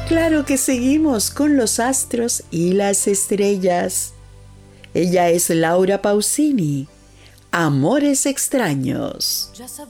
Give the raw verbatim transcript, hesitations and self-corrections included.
Claro que seguimos con los astros y las estrellas. Ella es Laura Pausini. Amores extraños.